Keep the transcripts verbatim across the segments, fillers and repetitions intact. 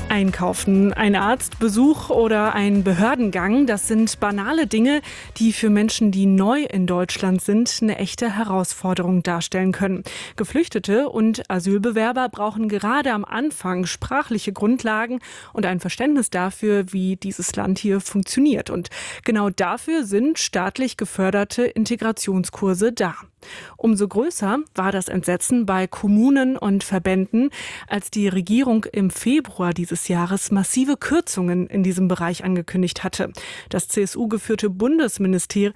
Einkaufen, ein Arztbesuch oder ein Behördengang, das sind banale Dinge, die für Menschen, die neu in Deutschland sind, eine echte Herausforderung darstellen können. Geflüchtete und Asylbewerber brauchen gerade am Anfang sprachliche Grundlagen und ein Verständnis dafür, wie dieses Land hier funktioniert. Und genau dafür sind staatlich geförderte Integrationskurse da. Umso größer war das Entsetzen bei Kommunen und Verbänden, als die Regierung im Februar dieses Jahres massive Kürzungen in diesem Bereich angekündigt hatte. Das C S U-geführte Bundesminister-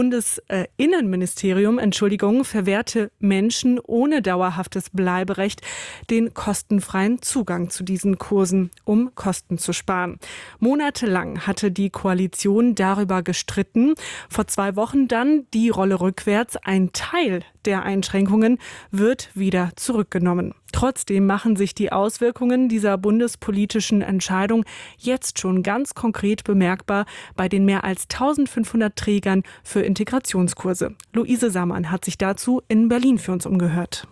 Bundesinnenministerium Entschuldigung, verwehrte Menschen ohne dauerhaftes Bleiberecht den kostenfreien Zugang zu diesen Kursen, um Kosten zu sparen. Monatelang hatte die Koalition darüber gestritten. Vor zwei Wochen dann die Rolle rückwärts. Ein Teil der Einschränkungen wird wieder zurückgenommen. Trotzdem machen sich die Auswirkungen dieser bundespolitischen Entscheidung jetzt schon ganz konkret bemerkbar bei den mehr als eintausendfünfhundert Trägern für Integrationskurse. Luise Sammann hat sich dazu in Berlin für uns umgehört.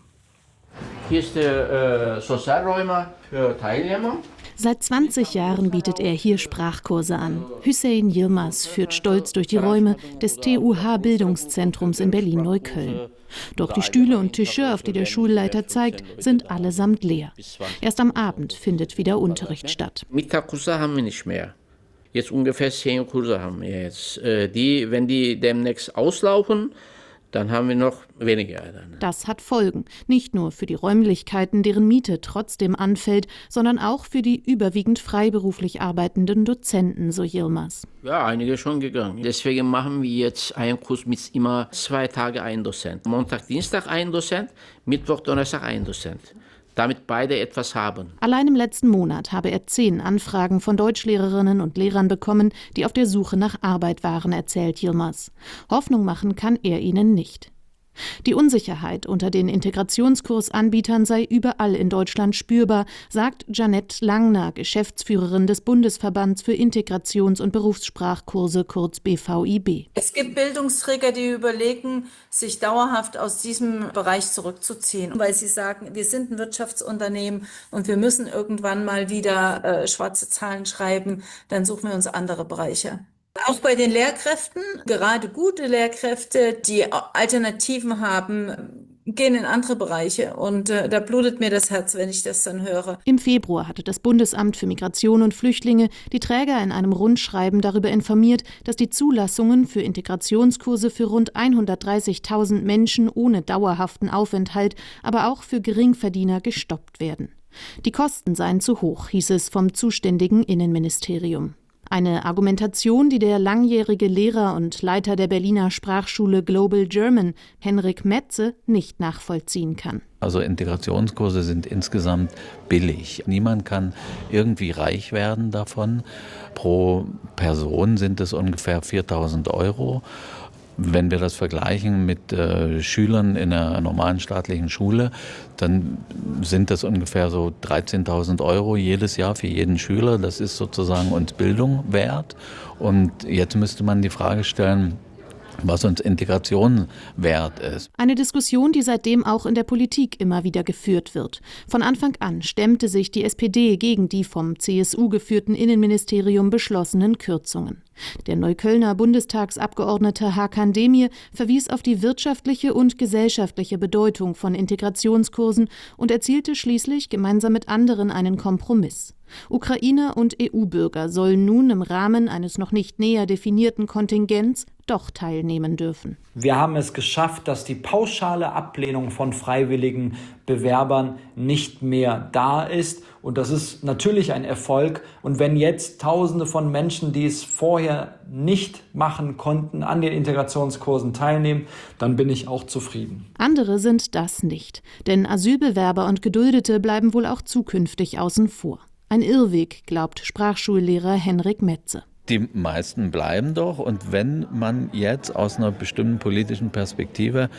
Hier ist der äh, Sozialräumer für Teilnehmer. Seit zwanzig Jahren bietet er hier Sprachkurse an. Hüseyin Yilmaz führt stolz durch die Räume des T U H-Bildungszentrums in Berlin-Neukölln. Doch die Stühle und Tische, auf die der Schulleiter zeigt, sind allesamt leer. Erst am Abend findet wieder Unterricht statt. Mittagkurse haben wir nicht mehr. Jetzt ungefähr zehn Kurse haben wir jetzt. Die, wenn die demnächst auslaufen, dann haben wir noch weniger. Das hat Folgen. Nicht nur für die Räumlichkeiten, deren Miete trotzdem anfällt, sondern auch für die überwiegend freiberuflich arbeitenden Dozenten, so Yilmaz. Ja, einige schon gegangen. Deswegen machen wir jetzt einen Kurs mit immer zwei Tage ein Dozent. Montag, Dienstag ein Dozent, Mittwoch, Donnerstag ein Dozent. Damit beide etwas haben. Allein im letzten Monat habe er zehn Anfragen von Deutschlehrerinnen und Lehrern bekommen, die auf der Suche nach Arbeit waren, erzählt Yilmaz. Hoffnung machen kann er ihnen nicht. Die Unsicherheit unter den Integrationskursanbietern sei überall in Deutschland spürbar, sagt Janette Langner, Geschäftsführerin des Bundesverbands für Integrations- und Berufssprachkurse, kurz B V I B. Es gibt Bildungsträger, die überlegen, sich dauerhaft aus diesem Bereich zurückzuziehen, weil sie sagen, wir sind ein Wirtschaftsunternehmen und wir müssen irgendwann mal wieder äh, schwarze Zahlen schreiben, dann suchen wir uns andere Bereiche. Auch bei den Lehrkräften, gerade gute Lehrkräfte, die Alternativen haben, gehen in andere Bereiche. Und äh, da blutet mir das Herz, wenn ich das dann höre. Im Februar hatte das Bundesamt für Migration und Flüchtlinge die Träger in einem Rundschreiben darüber informiert, dass die Zulassungen für Integrationskurse für rund hundertdreißigtausend Menschen ohne dauerhaften Aufenthalt, aber auch für Geringverdiener gestoppt werden. Die Kosten seien zu hoch, hieß es vom zuständigen Innenministerium. Eine Argumentation, die der langjährige Lehrer und Leiter der Berliner Sprachschule Global German, Henrik Metze, nicht nachvollziehen kann. Also Integrationskurse sind insgesamt billig. Niemand kann irgendwie reich werden davon. Pro Person sind es ungefähr viertausend Euro. Wenn wir das vergleichen mit äh, Schülern in einer normalen staatlichen Schule, dann sind das ungefähr so dreizehntausend Euro jedes Jahr für jeden Schüler. Das ist sozusagen uns Bildung wert. Und jetzt müsste man die Frage stellen, was uns Integration wert ist. Eine Diskussion, die seitdem auch in der Politik immer wieder geführt wird. Von Anfang an stemmte sich die S P D gegen die vom C S U geführten Innenministerium beschlossenen Kürzungen. Der Neuköllner Bundestagsabgeordnete Hakan Demir verwies auf die wirtschaftliche und gesellschaftliche Bedeutung von Integrationskursen und erzielte schließlich gemeinsam mit anderen einen Kompromiss. Ukrainer und E U-Bürger sollen nun im Rahmen eines noch nicht näher definierten Kontingents doch teilnehmen dürfen. Wir haben es geschafft, dass die pauschale Ablehnung von freiwilligen Bewerbern nicht mehr da ist. Und das ist natürlich ein Erfolg. Und wenn jetzt Tausende von Menschen, die es vorher nicht machen konnten, an den Integrationskursen teilnehmen, dann bin ich auch zufrieden. Andere sind das nicht. Denn Asylbewerber und Geduldete bleiben wohl auch zukünftig außen vor. Ein Irrweg, glaubt Sprachschullehrer Henrik Metze. Die meisten bleiben doch. Und wenn man jetzt aus einer bestimmten politischen Perspektive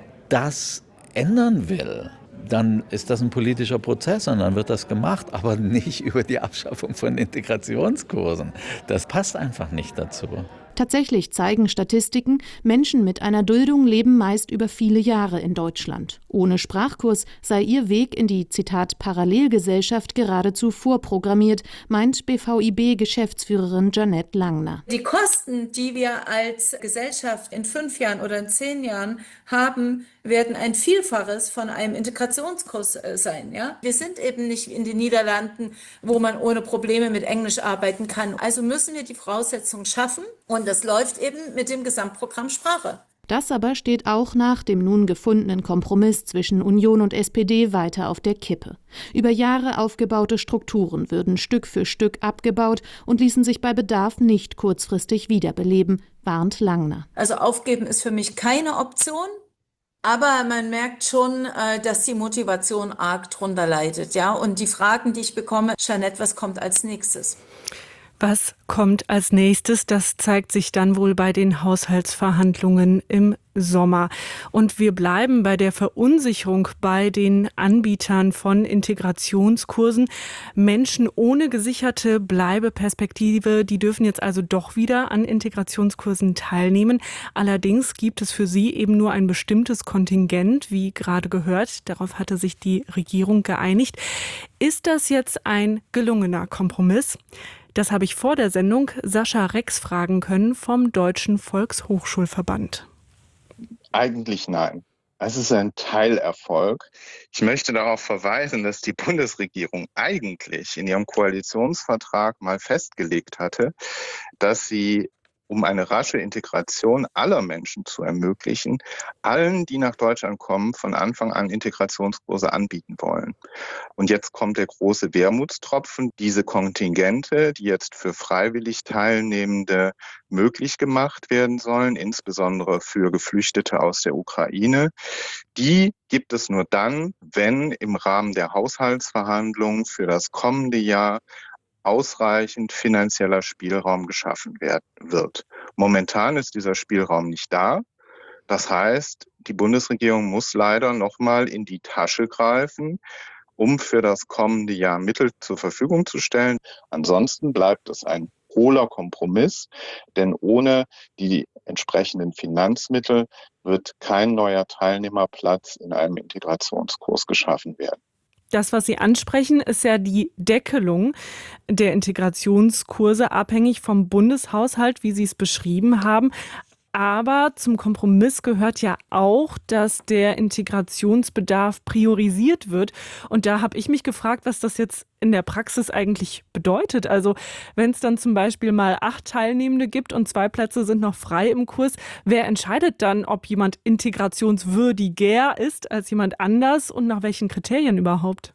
das ändern will, dann ist das ein politischer Prozess und dann wird das gemacht, aber nicht über die Abschaffung von Integrationskursen. Das passt einfach nicht dazu. Tatsächlich zeigen Statistiken, Menschen mit einer Duldung leben meist über viele Jahre in Deutschland. Ohne Sprachkurs sei ihr Weg in die, Zitat, Parallelgesellschaft geradezu vorprogrammiert, meint B V I B-Geschäftsführerin Janette Langner. Die Kosten, die wir als Gesellschaft in fünf Jahren oder in zehn Jahren haben, werden ein Vielfaches von einem Integrationskurs sein. Ja? Wir sind eben nicht in den Niederlanden, wo man ohne Probleme mit Englisch arbeiten kann. Also müssen wir die Voraussetzungen schaffen und das läuft eben mit dem Gesamtprogramm Sprache. Das aber steht auch nach dem nun gefundenen Kompromiss zwischen Union und S P D weiter auf der Kippe. Über Jahre aufgebaute Strukturen würden Stück für Stück abgebaut und ließen sich bei Bedarf nicht kurzfristig wiederbeleben, warnt Langner. Also aufgeben ist für mich keine Option. Aber man merkt schon, dass die Motivation arg drunter leidet, ja. Und die Fragen, die ich bekomme, Janette, was kommt als nächstes? Was kommt als nächstes? Das zeigt sich dann wohl bei den Haushaltsverhandlungen im Sommer. Und wir bleiben bei der Verunsicherung bei den Anbietern von Integrationskursen. Menschen ohne gesicherte Bleibeperspektive, die dürfen jetzt also doch wieder an Integrationskursen teilnehmen. Allerdings gibt es für sie eben nur ein bestimmtes Kontingent, wie gerade gehört. Darauf hatte sich die Regierung geeinigt. Ist das jetzt ein gelungener Kompromiss? Das habe ich vor der Sendung Sascha Rex fragen können vom Deutschen Volkshochschulverband. Eigentlich nein. Es ist ein Teilerfolg. Ich möchte darauf verweisen, dass die Bundesregierung eigentlich in ihrem Koalitionsvertrag mal festgelegt hatte, dass sie, um eine rasche Integration aller Menschen zu ermöglichen, allen, die nach Deutschland kommen, von Anfang an Integrationskurse anbieten wollen. Und jetzt kommt der große Wermutstropfen. Diese Kontingente, die jetzt für freiwillig Teilnehmende möglich gemacht werden sollen, insbesondere für Geflüchtete aus der Ukraine, die gibt es nur dann, wenn im Rahmen der Haushaltsverhandlungen für das kommende Jahr ausreichend finanzieller Spielraum geschaffen wird. Momentan ist dieser Spielraum nicht da. Das heißt, die Bundesregierung muss leider nochmal in die Tasche greifen, um für das kommende Jahr Mittel zur Verfügung zu stellen. Ansonsten bleibt es ein hohler Kompromiss, denn ohne die entsprechenden Finanzmittel wird kein neuer Teilnehmerplatz in einem Integrationskurs geschaffen werden. Das, was Sie ansprechen, ist ja die Deckelung der Integrationskurse, abhängig vom Bundeshaushalt, wie Sie es beschrieben haben. Aber zum Kompromiss gehört ja auch, dass der Integrationsbedarf priorisiert wird. Und da habe ich mich gefragt, was das jetzt in der Praxis eigentlich bedeutet. Also wenn es dann zum Beispiel mal acht Teilnehmende gibt und zwei Plätze sind noch frei im Kurs, wer entscheidet dann, ob jemand integrationswürdiger ist als jemand anders und nach welchen Kriterien überhaupt?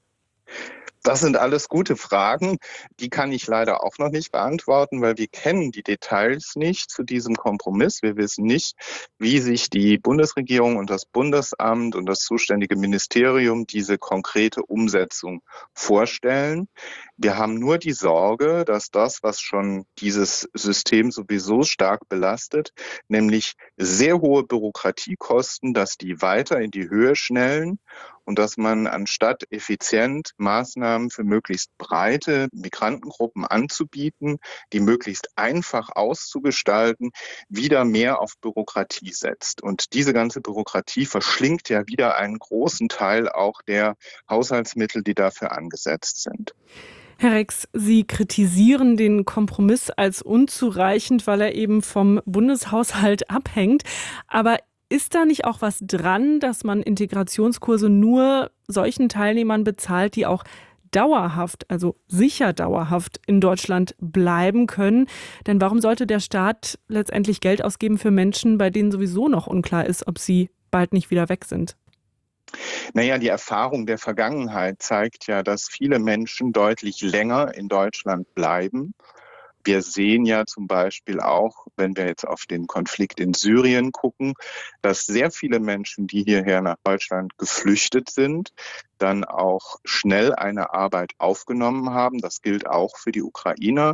Das sind alles gute Fragen, die kann ich leider auch noch nicht beantworten, weil wir kennen die Details nicht zu diesem Kompromiss. Wir wissen nicht, wie sich die Bundesregierung und das Bundesamt und das zuständige Ministerium diese konkrete Umsetzung vorstellen. Wir haben nur die Sorge, dass das, was schon dieses System sowieso stark belastet, nämlich sehr hohe Bürokratiekosten, dass die weiter in die Höhe schnellen und dass man anstatt effizient Maßnahmen für möglichst breite Migrantengruppen anzubieten, die möglichst einfach auszugestalten, wieder mehr auf Bürokratie setzt. Und diese ganze Bürokratie verschlingt ja wieder einen großen Teil auch der Haushaltsmittel, die dafür angesetzt sind. Herr Rex, Sie kritisieren den Kompromiss als unzureichend, weil er eben vom Bundeshaushalt abhängt. Aber ist da nicht auch was dran, dass man Integrationskurse nur solchen Teilnehmern bezahlt, die auch dauerhaft, also sicher dauerhaft in Deutschland bleiben können? Denn warum sollte der Staat letztendlich Geld ausgeben für Menschen, bei denen sowieso noch unklar ist, ob sie bald nicht wieder weg sind? Naja, die Erfahrung der Vergangenheit zeigt ja, dass viele Menschen deutlich länger in Deutschland bleiben. Wir sehen ja zum Beispiel auch, wenn wir jetzt auf den Konflikt in Syrien gucken, dass sehr viele Menschen, die hierher nach Deutschland geflüchtet sind, dann auch schnell eine Arbeit aufgenommen haben. Das gilt auch für die Ukrainer.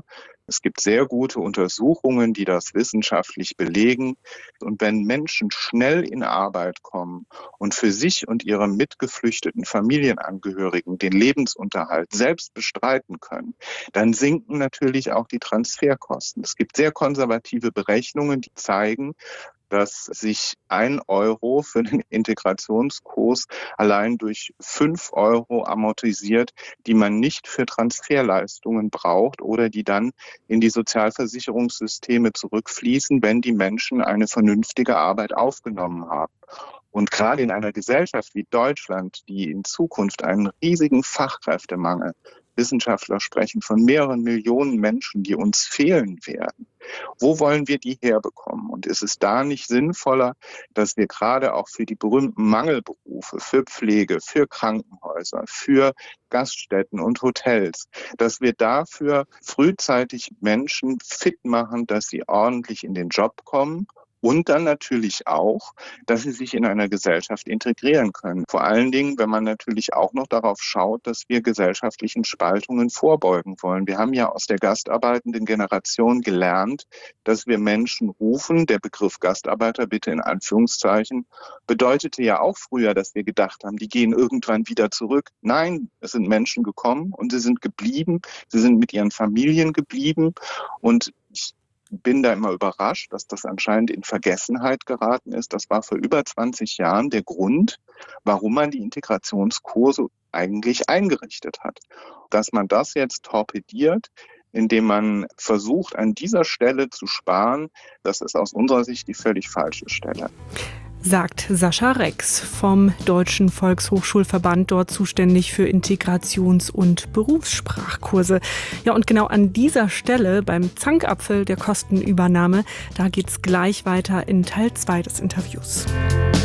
Es gibt sehr gute Untersuchungen, die das wissenschaftlich belegen. Und wenn Menschen schnell in Arbeit kommen und für sich und ihre mitgeflüchteten Familienangehörigen den Lebensunterhalt selbst bestreiten können, dann sinken natürlich auch die Transferkosten. Es gibt sehr konservative Berechnungen, die zeigen, dass sich ein Euro für den Integrationskurs allein durch fünf Euro amortisiert, die man nicht für Transferleistungen braucht oder die dann in die Sozialversicherungssysteme zurückfließen, wenn die Menschen eine vernünftige Arbeit aufgenommen haben. Und gerade in einer Gesellschaft wie Deutschland, die in Zukunft einen riesigen Fachkräftemangel, Wissenschaftler sprechen von mehreren Millionen Menschen, die uns fehlen werden. Wo wollen wir die herbekommen? Und ist es da nicht sinnvoller, dass wir gerade auch für die berühmten Mangelberufe, für Pflege, für Krankenhäuser, für Gaststätten und Hotels, dass wir dafür frühzeitig Menschen fit machen, dass sie ordentlich in den Job kommen? Und dann natürlich auch, dass sie sich in einer Gesellschaft integrieren können. Vor allen Dingen, wenn man natürlich auch noch darauf schaut, dass wir gesellschaftlichen Spaltungen vorbeugen wollen. Wir haben ja aus der gastarbeitenden Generation gelernt, dass wir Menschen rufen. Der Begriff Gastarbeiter, bitte in Anführungszeichen, bedeutete ja auch früher, dass wir gedacht haben, die gehen irgendwann wieder zurück. Nein, es sind Menschen gekommen und sie sind geblieben. Sie sind mit ihren Familien geblieben. Und ich bin da immer überrascht, dass das anscheinend in Vergessenheit geraten ist. Das war vor über zwanzig Jahren der Grund, warum man die Integrationskurse eigentlich eingerichtet hat. Dass man das jetzt torpediert, indem man versucht, an dieser Stelle zu sparen, das ist aus unserer Sicht die völlig falsche Stelle. Sagt Sascha Rex vom Deutschen Volkshochschulverband, dort zuständig für Integrations- und Berufssprachkurse. Ja, und genau an dieser Stelle beim Zankapfel der Kostenübernahme, da geht's gleich weiter in Teil zwei des Interviews.